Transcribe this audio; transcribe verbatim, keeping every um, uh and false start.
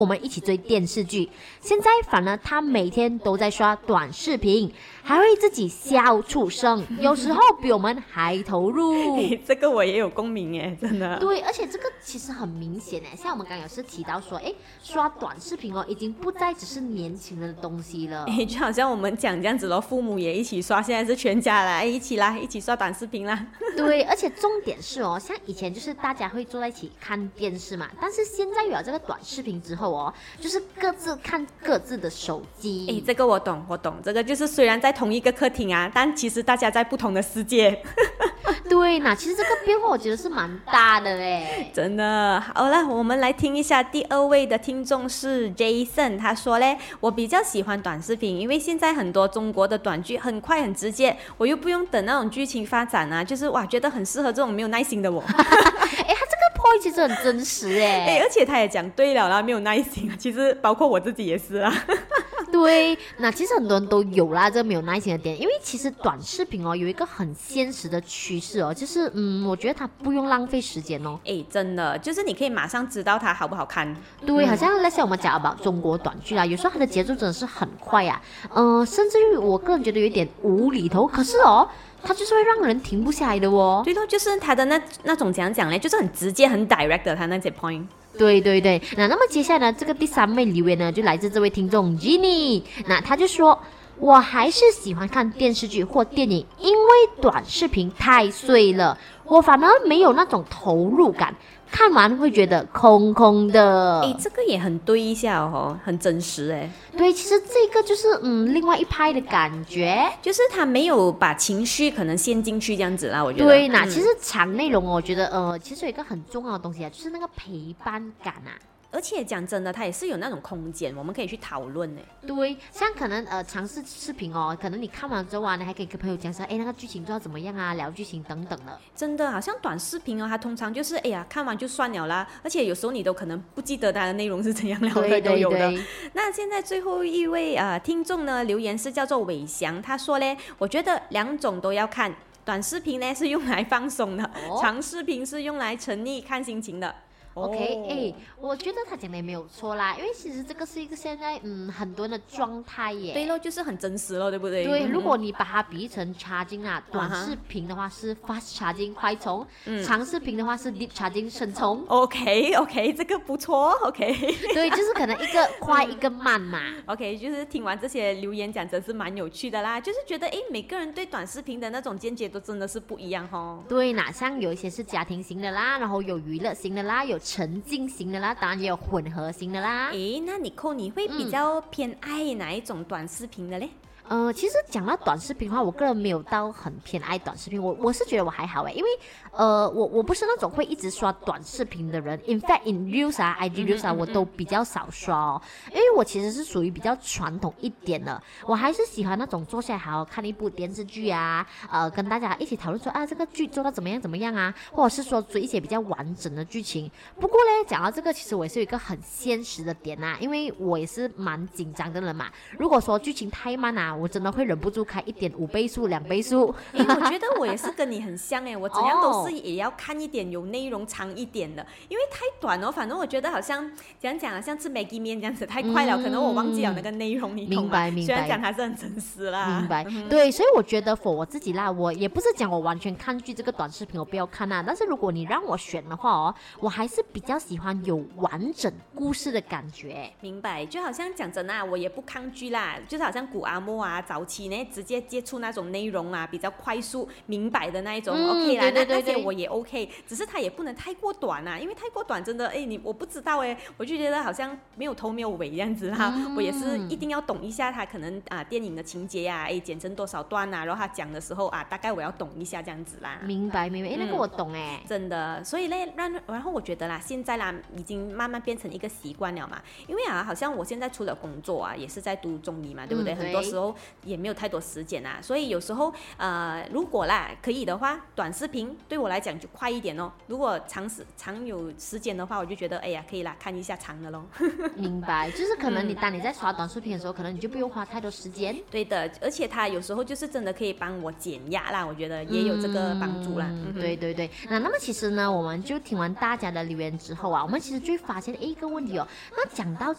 我们一起追电视剧，现在反而他每天都在刷短视频，还会自己笑出声，有时候比我们还投入。 这个我也有共鸣耶，真的。 对，而且这个其实很明显诶，像我们刚刚有是提到说，诶，刷短视频哦，已经不再只是年轻人的东西了。 诶，就好像我们讲这样子咯，父母也一起刷，现在是全家啦，一起啦，一起刷短视频啦。 对，而且重点是哦，像以前就是大家会坐在一起看电视嘛，但是现在有了这个短视频之后哦，就是各自看各自的手机。 诶，这个我懂，我懂，这个就是虽然在同一个客厅啊，但其实大家在不同的世界。 对，那其实这个变化我觉得是蛮大的嘞。 真的。好了，我们来听一下第二位的听众是 Jason， 他说嘞，我比较喜欢短视频，因为现在很多中国的短剧很快很直接，我又不用等那种剧情发展啊，就是哇，觉得很适合这种没有耐心的我。 哎，他这个 point 其实很真实哎。 哎，而且他也讲对了啦，没有耐心，其实包括我自己也是啦。 对，那其实很多人都有啦，这个没有耐心的点，因为其实短视频哦有一个很现实的趋势哦，就是嗯，我觉得它不用浪费时间哦。 哎，真的，就是你可以马上知道它好不好看。 对，好像那些我们讲 about 中国短剧啦，有时候它的节奏真的是很快啊，嗯、呃，甚至于我个人觉得有点无厘头，可是哦，它就是会让人停不下来的哦。 对头，就是它的那那种怎样讲呢，就是很直接很 direct 的，它那些 point。 对对对，那那么接下来呢，这个第三位留言呢，就来自这位听众 Jenny， 那他就说，我还是喜欢看电视剧或电影，因为短视频太碎了，我反而没有那种投入感，看完会觉得空空的。 诶，这个也很对一下哦，很真实诶。 对，其实这个就是嗯另外一派的感觉， 就是他没有把情绪可能陷进去这样子啦，我觉得。 对，那、 嗯、 其实长内容我觉得呃，其实有一个很重要的东西啊，就是那个陪伴感啊。 而且讲真的，它也是有那种空间，我们可以去讨论呢。 对，像可能呃尝试视频哦，可能你看完之后啊，你还可以跟朋友讲说，哎，那个剧情做到怎么样啊，聊剧情等等的。 真的，好像短视频哦，它通常就是哎呀看完就算了啦，而且有时候你都可能不记得它的内容是怎样聊的， 对对都有的。 对。 那现在最后一位呃听众呢留言是叫做伟翔，他说嘞，我觉得两种都要看，短视频呢是用来放松的，哦、长视频是用来沉溺看心情的。 OK， 哎、欸，我觉得他讲的也没有错啦，因为其实这个是一个现在嗯很多人的状态耶。 对咯，就是很真实咯，对不对？ 对， 嗯、 如果你把它比喻成 charging 啊，短视频的话是 fast charging 快充，嗯、长视频的话是 deep charging 深充。 OK OK， 这个不错 OK。 对，就是可能一个快一个慢嘛。 OK， 就是听完这些留言讲，真是蛮有趣的啦，就是觉得哎，每个人对短视频的那种见解都真的是不一样哦。 对，哪像有一些是家庭型的啦，然后有娱乐型的啦，有沉浸型的啦，当然也有混合型的啦。 诶，那Nicole你会比较偏爱哪一种短视频的嘞？ 呃，其实讲到短视频的话，我个人没有到很偏爱短视频，我我是觉得我还好诶，因为呃，我我不是那种会一直刷短视频的人 ，in fact in reels 啊 ，I G reels 啊，我都比较少刷哦，因为我其实是属于比较传统一点的，我还是喜欢那种坐下来好好看一部电视剧啊，呃，跟大家一起讨论说啊这个剧做到怎么样怎么样啊，或者是说追一些比较完整的剧情。不过嘞，讲到这个，其实我也是有一个很现实的点啊，因为我也是蛮紧张的人嘛，如果说剧情太慢啊，我真的会忍不住开一点五倍速、两倍速。 因为我觉得我也是跟你很像哎，我怎样都是也要看一点有内容长一点的，因为太短哦，反正我觉得好像讲讲啊，像吃 Maggi 面这样子太快了，嗯、可能我忘记了那个内容，你懂吗？ 明白明白。 虽然讲它是很真实啦， 明白。嗯、对，所以我觉得 for 我自己啦，我也不是讲我完全抗拒这个短视频，我不要看啊。但是如果你让我选的话哦，我还是比较喜欢有完整故事的感觉。 明白，就好像讲真啊，我也不抗拒啦，就是好像古阿莫啊，早期呢直接接触那种内容啊，比较快速明白的那一种、嗯、OK 啦， 对对对对， 那那些我也 OK， 只是它也不能太过短啊，因为太过短真的哎，你我不知道哎，我就觉得好像没有头没有尾这样子啦、嗯、我也是一定要懂一下它可能啊电影的情节啊，哎剪成多少段啊，然后他讲的时候啊，大概我要懂一下这样子啦。 明白明白，哎、嗯、那个我懂哎， 真的，所以嘞让然后我觉得啦，现在啦已经慢慢变成一个习惯了嘛，因为啊好像我现在除了工作啊，也是在读中医嘛，对不对？嗯、很多时候也没有太多时间啊，所以有时候呃如果啦可以的话，短视频对我来讲就快一点哦。如果长时长有时间的话，我就觉得哎呀可以啦，看一下长的咯。 明白，就是可能你当你在刷短视频的时候，可能你就不用花太多时间。 对的，而且它有时候就是真的可以帮我减压啦，我觉得也有这个帮助啦。 嗯，对对对。那那么其实呢，我们就听完大家的留言之后啊，我们其实就会发现一个问题哦。那讲到